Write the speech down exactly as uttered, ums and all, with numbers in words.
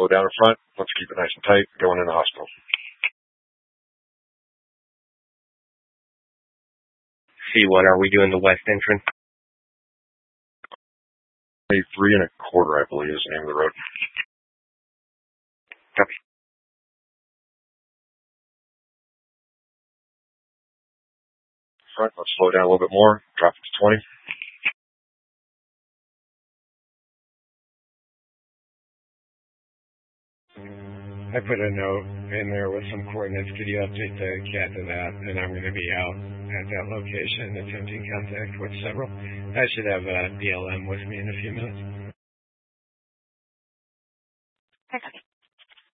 slow down in front. Let's keep it nice and tight. Going in the hospital. C one, are we doing the west entrance? A three and a quarter, I believe, is the name of the road. Copy. Front, let's slow down a little bit more. Drop it to twenty. I put a note in there with some coordinates. Could you update the C A T to that? And I'm going to be out at that location attempting contact with several. I should have a B L M with me in a few minutes.